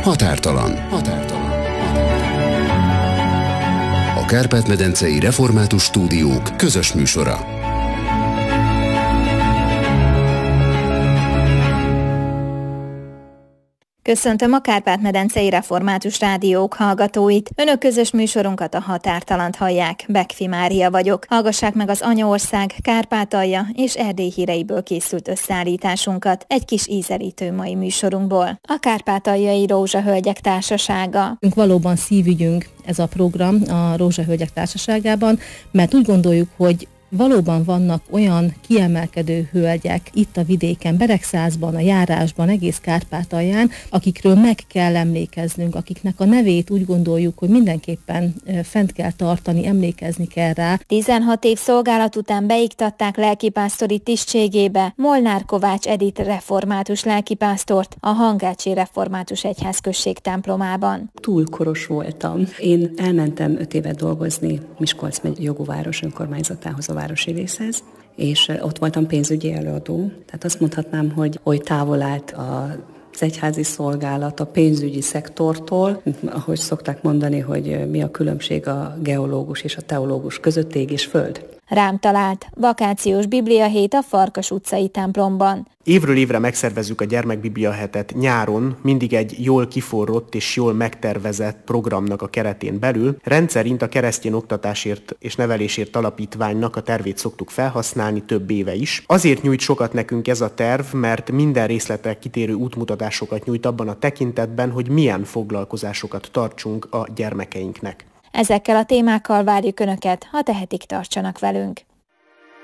Határtalan. A Kárpát-medencei Református Stúdiók közös műsora. Köszöntöm a Kárpát-medencei Református Rádiók hallgatóit. Önök közös műsorunkat, a Határtalant hallják. Bekfi Mária vagyok. Hallgassák meg az Anyaország, Kárpátalja és Erdély híreiből készült összeállításunkat egy kis ízelítő mai műsorunkból. A Kárpátaljai Rózsahölgyek Társasága. Valóban szívügyünk ez a program a Rózsahölgyek Társaságában, mert úgy gondoljuk, hogy valóban vannak olyan kiemelkedő hölgyek itt a vidéken, Beregszázban, a járásban, egész Kárpátalján, akikről meg kell emlékeznünk, akiknek a nevét úgy gondoljuk, hogy mindenképpen fent kell tartani, emlékezni kell rá. 16 év szolgálat után beiktatták lelkipásztori tisztségébe Molnár Kovács Edit református lelkipásztort a Hangácsi Református Egyházközség templomában. Túl koros voltam. Én elmentem 5 évet dolgozni Miskolc megye Jogóváros önkormányzatához, a városi részhez, és ott voltam pénzügyi előadó. Tehát azt mondhatnám, hogy oly távol állt az egyházi szolgálat a pénzügyi szektortól, ahogy szokták mondani, hogy mi a különbség a geológus és a teológus között, ég és föld. Rám talált vakációs bibliahét a Farkas utcai templomban. Évről évre megszervezzük a gyermekbibliahetet nyáron, mindig egy jól kiforrott és jól megtervezett programnak a keretén belül. Rendszerint a Keresztény Oktatásért és Nevelésért Alapítványnak a tervét szoktuk felhasználni több éve is. Azért nyújt sokat nekünk ez a terv, mert minden részletre kitérő útmutatásokat nyújt abban a tekintetben, hogy milyen foglalkozásokat tartsunk a gyermekeinknek. Ezekkel a témákkal várjuk Önöket, ha tehetik, tartsanak velünk.